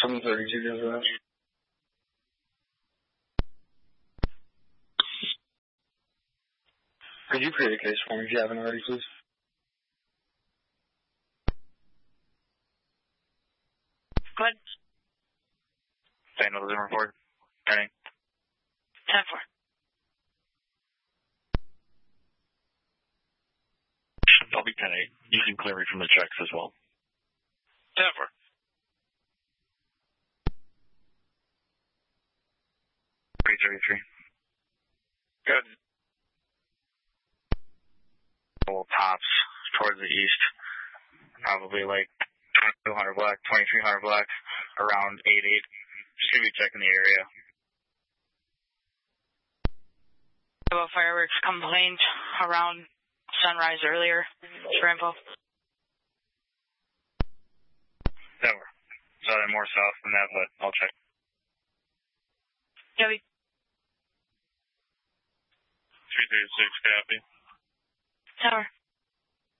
732 dispatch. Could you create a case for me if you haven't already, please? Go ahead. Daniel, Zoom report. Turning. 10-4. I'll be 10-8. You can clear me from the checks as well. 10-4. Good. Tops towards the east. Probably like 2200 black, 2300 black, around 8-8. Just gonna be checking the area. About fireworks complained around sunrise earlier. For info. Never. Southern more south than that, but I'll check. Copy. 336, copy. Tower.